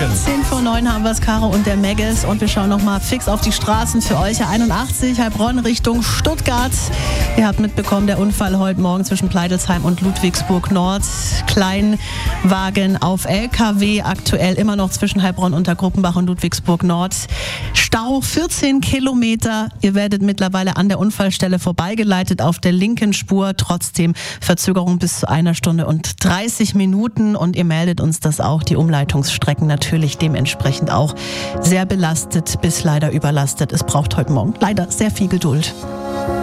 Morgen. 10:09 haben wir es, Caro und der Megges. Und wir schauen nochmal fix auf die Straßen für euch. 81 Heilbronn Richtung Stuttgart. Ihr habt mitbekommen, der Unfall heute Morgen zwischen Pleidelsheim und Ludwigsburg Nord. Kleinwagen auf LKW. Aktuell immer noch zwischen Heilbronn, Untergruppenbach und Ludwigsburg Nord. Stau 14 Kilometer. Ihr werdet mittlerweile an der Unfallstelle vorbeigeleitet auf der linken Spur. Trotzdem Verzögerung bis zu 1 Stunde und 30 Minuten. Und ihr meldet uns das auch. Die Umleitungsstrecken natürlich dementsprechend auch sehr belastet bis leider überlastet. Es braucht heute Morgen leider sehr viel Geduld.